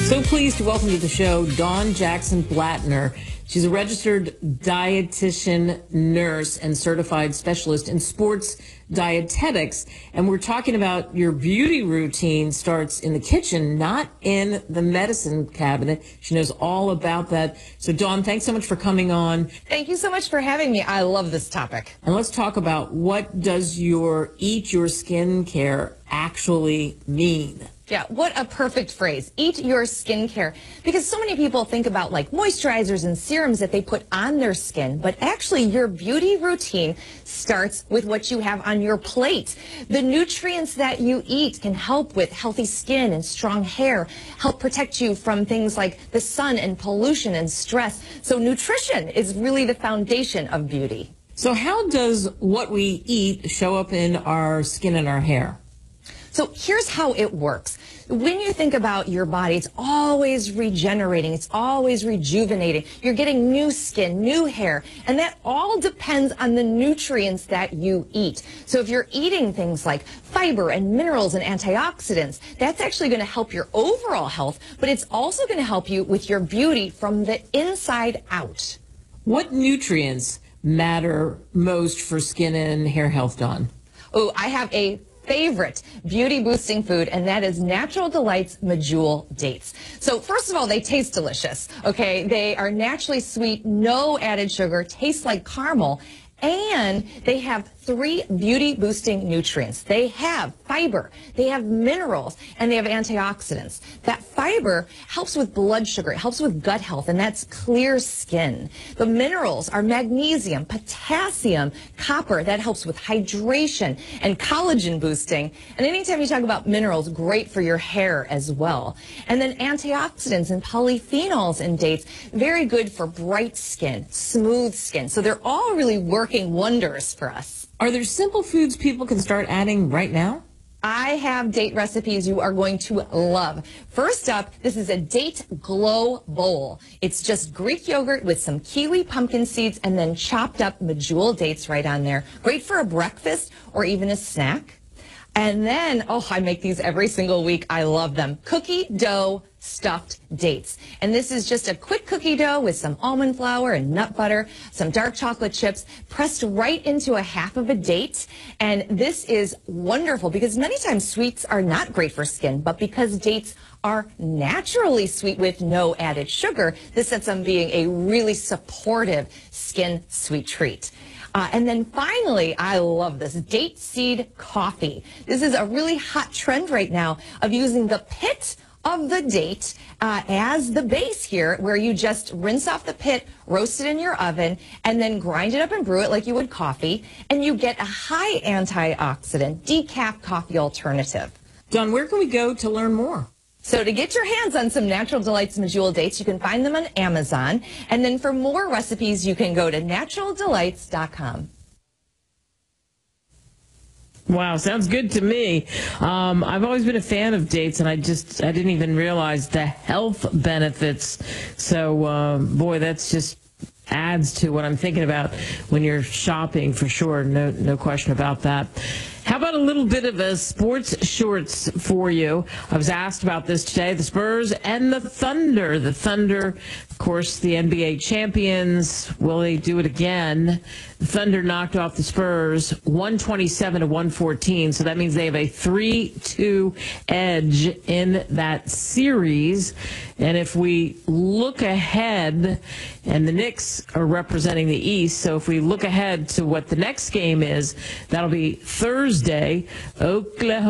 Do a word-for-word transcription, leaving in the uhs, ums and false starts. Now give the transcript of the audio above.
So pleased to welcome to the show Dawn Jackson Blattner. She's a registered dietitian, nurse, and certified specialist in sports dietetics. And we're talking about your beauty routine starts in the kitchen, not in the medicine cabinet. She knows all about that. So Dawn, thanks so much for coming on. Thank you so much for having me. I love this topic. And let's talk about what does your eat your skincare actually mean? Yeah, what a perfect phrase. Eat your skincare. Because so many people think about like moisturizers and serums that they put on their skin, but actually your beauty routine starts with what you have on your plate. The nutrients that you eat can help with healthy skin and strong hair, help protect you from things like the sun and pollution and stress. So nutrition is really the foundation of beauty. So how does what we eat show up in our skin and our hair? So here's how it works. When you think about your body, it's always regenerating. It's always rejuvenating. You're getting new skin, new hair, and that all depends on the nutrients that you eat. So if you're eating things like fiber and minerals and antioxidants, that's actually going to help your overall health, but it's also going to help you with your beauty from the inside out. What nutrients matter most for skin and hair health, Dawn? Oh, I have a favorite beauty boosting food, and that is Natural Delights Medjool dates. So first of all, they taste delicious. Okay, they are naturally sweet, no added sugar, taste like caramel, and they have three beauty boosting nutrients. They have fiber, they have minerals, and they have antioxidants. That fiber helps with blood sugar, it helps with gut health, and that's clear skin. The minerals are magnesium, potassium, copper, that helps with hydration and collagen boosting. And anytime you talk about minerals, great for your hair as well. And then antioxidants and polyphenols in dates, very good for bright skin, smooth skin. So they're all really working wonders for us. Are there simple foods people can start adding right now? I have date recipes you are going to love. First up, this is a date glow bowl. It's just Greek yogurt with some kiwi pumpkin seeds and then chopped up medjool dates right on there. Great for a breakfast or even a snack. And then, oh, I make these every single week. I love them. Cookie dough stuffed dates. And this is just a quick cookie dough with some almond flour and nut butter, some dark chocolate chips, pressed right into a half of a date. And this is wonderful because many times sweets are not great for skin, but because dates are naturally sweet with no added sugar, this ends up being a really supportive skin sweet treat. Uh, and then finally, I love this, date seed coffee. This is a really hot trend right now of using the pit of the date uh, as the base here, where you just rinse off the pit, roast it in your oven, and then grind it up and brew it like you would coffee, and you get a high antioxidant decaf coffee alternative. Dawn, where can we go to learn more? So to get your hands on some Natural Delights Medjool dates, you can find them on Amazon. And then for more recipes, you can go to natural delights dot com. Wow, sounds good to me. Um, I've always been a fan of dates, and I just I didn't even realize the health benefits. So, uh, boy, that's just adds to what I'm thinking about when you're shopping for sure. No, no question about that. How about a little bit of a sports shorts for you? I was asked about this today. The Spurs and the Thunder. The Thunder, of course, the N B A champions. Will they do it again? The Thunder knocked off the Spurs one twenty-seven to one fourteen. So that means they have a three two edge in that series. And if we look ahead, and the Knicks are representing the East, so if we look ahead to what the next game is, that'll be Thursday, Oklahoma.